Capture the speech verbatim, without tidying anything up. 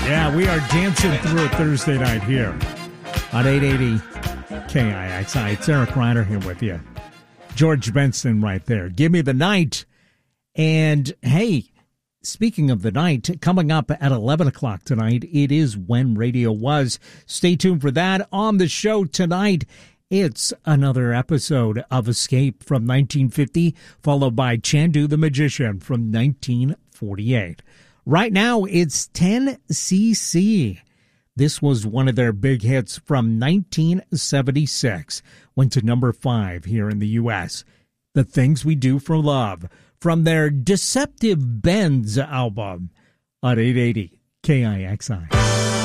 Yeah, we are dancing through it Thursday night here on eight eighty K I X I. It's Eric Ryder here with you. George Benson right there. Give me the night. And hey, speaking of the night, coming up at eleven o'clock tonight, it is When Radio Was. Stay tuned for that. On the show tonight, it's another episode of Escape from nineteen fifty, followed by Chandu the Magician from nineteen forty-eight. Right now, it's ten C C. This was one of their big hits from nineteen seventy-six. Went to number five here in the U S. The Things We Do for Love from their Deceptive Bends album on eight eighty K I X I.